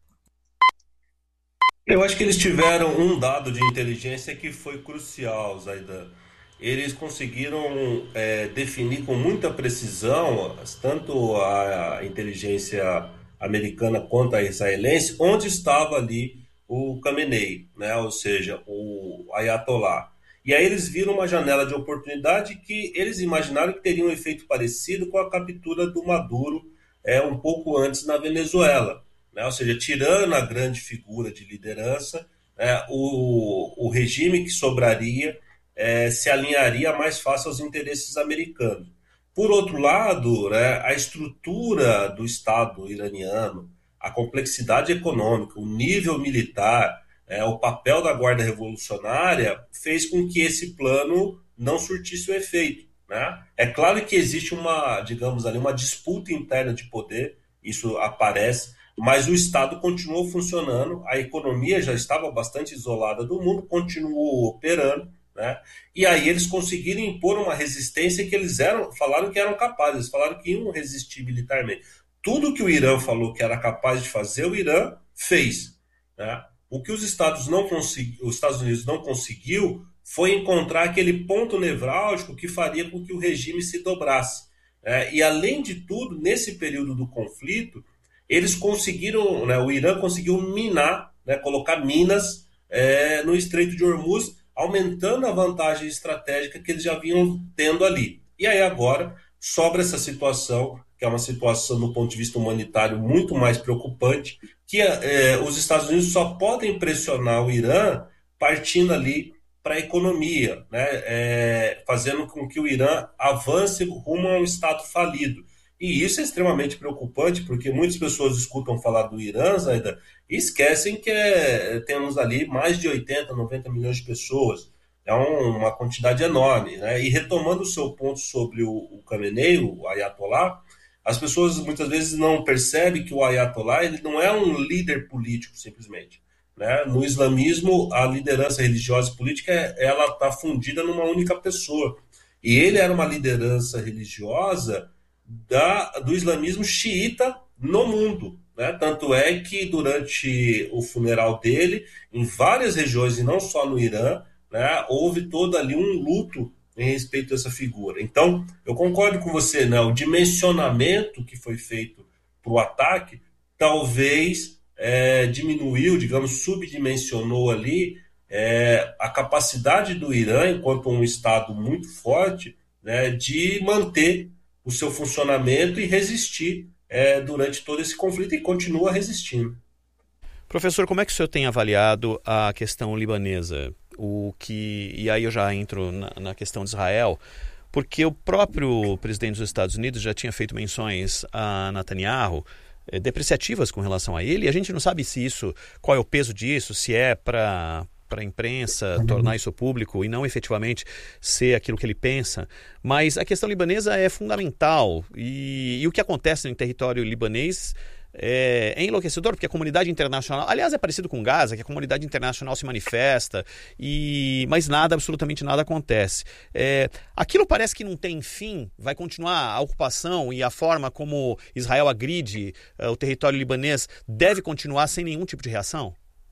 Eu acho que eles tiveram um dado de inteligência que foi crucial, Zaidan. Eles conseguiram definir com muita precisão, tanto a inteligência americana quanto a israelense, onde estava ali o Khamenei, né? Ou seja, o Ayatollah. E aí eles viram uma janela de oportunidade que eles imaginaram que teria um efeito parecido com a captura do Maduro um pouco antes na Venezuela, né? Ou seja, tirando a grande figura de liderança, o regime que sobraria se alinharia mais fácil aos interesses americanos. Por outro lado, né, a estrutura do Estado iraniano, a complexidade econômica, o nível militar, o papel da Guarda Revolucionária fez com que esse plano não surtisse o efeito, né? É claro que existe uma disputa interna de poder, isso aparece, mas o Estado continuou funcionando, a economia já estava bastante isolada do mundo, continuou operando, né? E aí eles conseguiram impor uma resistência que eles falaram que eram capazes, eles falaram que iam resistir militarmente. Tudo que o Irã falou que era capaz de fazer, o Irã fez, né? O que os Estados Unidos não conseguiu foi encontrar aquele ponto nevrálgico que faria com que o regime se dobrasse. E além de tudo, nesse período do conflito, eles conseguiram, né, o Irã conseguiu minar, né, colocar minas no Estreito de Hormuz, aumentando a vantagem estratégica que eles já vinham tendo ali. E aí agora sobra essa situação, que é uma situação do ponto de vista humanitário muito mais preocupante, que os Estados Unidos só podem pressionar o Irã partindo ali para a economia, né, fazendo com que o Irã avance rumo a um estado falido. E isso é extremamente preocupante, porque muitas pessoas escutam falar do Irã, Zayda, e esquecem que temos ali mais de 80, 90 milhões de pessoas. É uma quantidade enorme, né? E retomando o seu ponto sobre o Khamenei, o Ayatollah, as pessoas muitas vezes não percebem que o Ayatollah ele não é um líder político, simplesmente. Né? No islamismo, a liderança religiosa e política ela está fundida numa única pessoa. E ele era uma liderança religiosa do islamismo xiita no mundo. Né? Tanto é que durante o funeral dele, em várias regiões, e não só no Irã, né, houve todo ali um luto em respeito a essa figura. Então, eu concordo com você, né, o dimensionamento que foi feito para o ataque talvez diminuiu, digamos, subdimensionou ali a capacidade do Irã, enquanto um Estado muito forte, né, de manter o seu funcionamento e resistir durante todo esse conflito, e continua resistindo. Professor, como é que o senhor tem avaliado a questão libanesa? E aí eu já entro na questão de Israel, porque o próprio presidente dos Estados Unidos já tinha feito menções a Netanyahu depreciativas com relação a ele, e a gente não sabe qual é o peso disso, se é para a imprensa tornar isso público e não efetivamente ser aquilo que ele pensa, mas a questão libanesa é fundamental, e o que acontece no território libanês é enlouquecedor, porque a comunidade internacional, aliás, é parecido com Gaza, que a comunidade internacional se manifesta, mas absolutamente nada acontece. Aquilo parece que não tem fim, vai continuar a ocupação, e a forma como Israel agride o território libanês deve continuar sem nenhum tipo de reação?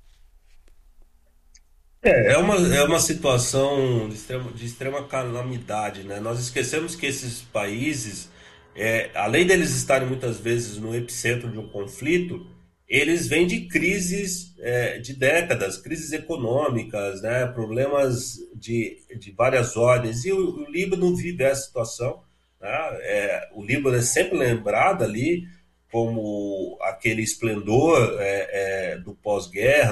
É uma situação de extrema calamidade, né? Nós esquecemos que esses países, além deles estarem muitas vezes no epicentro de um conflito, eles vêm de crises de décadas, crises econômicas, né? Problemas de várias ordens, e o Líbano vive essa situação. Né? O Líbano é sempre lembrado ali como aquele esplendor do pós-guerra,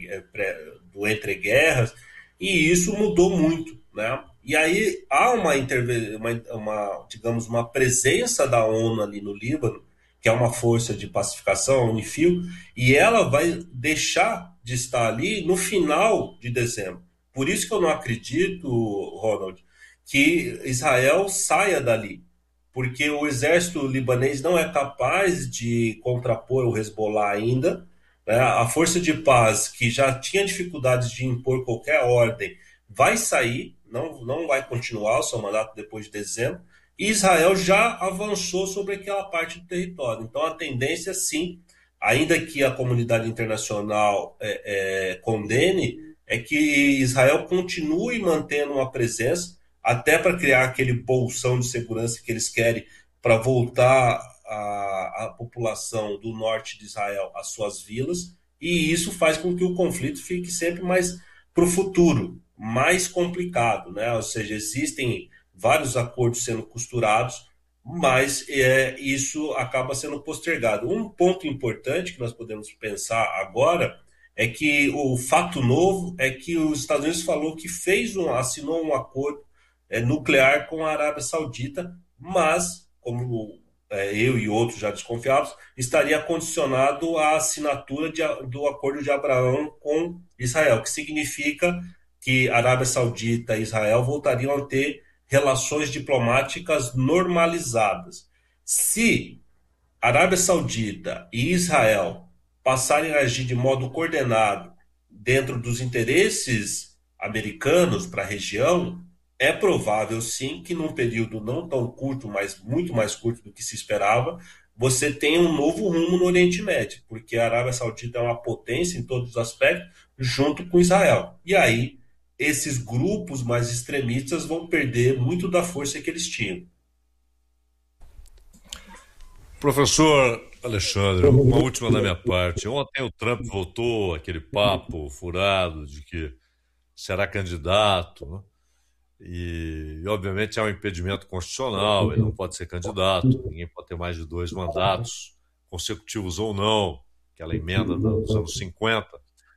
do entre-guerras, e isso mudou muito, né? E aí há digamos, uma presença da ONU ali no Líbano, que é uma força de pacificação, a Unifil, e ela vai deixar de estar ali no final de dezembro. Por isso que eu não acredito, Ronald, que Israel saia dali, porque o exército libanês não é capaz de contrapor o Hezbollah ainda. A força de paz, que já tinha dificuldades de impor qualquer ordem, vai sair, não vai continuar o seu mandato depois de dezembro, e Israel já avançou sobre aquela parte do território. Então a tendência, sim, ainda que a comunidade internacional condene, é que Israel continue mantendo uma presença, até para criar aquele bolsão de segurança que eles querem para voltar a população do norte de Israel às suas vilas, e isso faz com que o conflito fique sempre mais para o futuro, mais complicado, né? Ou seja, existem vários acordos sendo costurados, mas isso acaba sendo postergado. Um ponto importante que nós podemos pensar agora é que o fato novo é que os Estados Unidos falou que assinou um acordo nuclear com a Arábia Saudita, mas, como eu e outros já desconfiados, estaria condicionado à assinatura do Acordo de Abraão com Israel, que significa que a Arábia Saudita e Israel voltariam a ter relações diplomáticas normalizadas. Se a Arábia Saudita e Israel passarem a agir de modo coordenado dentro dos interesses americanos para a região, é provável, sim, que num período não tão curto, mas muito mais curto do que se esperava, você tenha um novo rumo no Oriente Médio, porque a Arábia Saudita é uma potência em todos os aspectos, junto com Israel. E aí, esses grupos mais extremistas vão perder muito da força que eles tinham. Professor Alexandre, uma última da minha parte. Ontem o Trump voltou aquele papo furado de que será candidato, né? E obviamente há um impedimento constitucional, ele não pode ser candidato, ninguém pode ter mais de 2 mandatos, consecutivos ou não, aquela emenda dos anos 50.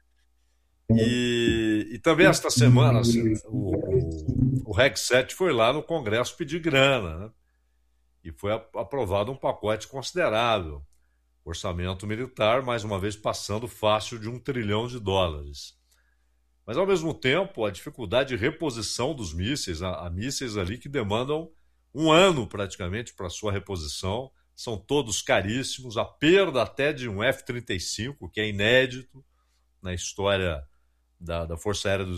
E também esta semana assim, o Reg 7 foi lá no Congresso pedir grana, né? E foi aprovado um pacote considerável, orçamento militar, mais uma vez passando fácil de $1 trilhão. Mas, ao mesmo tempo, a dificuldade de reposição dos mísseis, há mísseis ali que demandam 1 ano praticamente para sua reposição, são todos caríssimos, a perda até de um F-35, que é inédito na história da Força Aérea dos